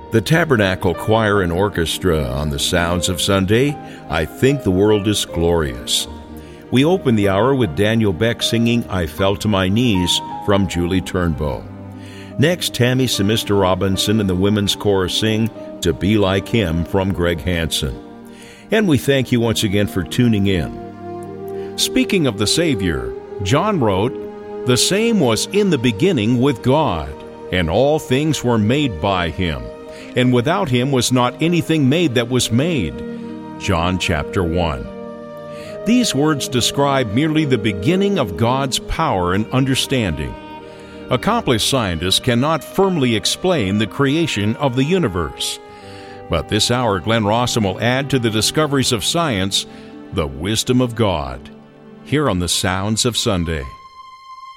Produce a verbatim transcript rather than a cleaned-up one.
The Tabernacle Choir and Orchestra on the Sounds of Sunday, I Think the World is Glorious. We open the hour with Daniel Beck singing I Fell to My Knees from Julie Turnbow. Next, Tammy Semister Robinson and the Women's Chorus sing To Be Like Him from Greg Hansen. And we thank you once again for tuning in. Speaking of the Savior, John wrote, "The same was in the beginning with God, and all things were made by Him. And without Him was not anything made that was made." John chapter one. These words describe merely the beginning of God's power and understanding. Accomplished scientists cannot firmly explain the creation of the universe. But this hour, Glenn Rawson will add to the discoveries of science the wisdom of God, here on the Sounds of Sunday.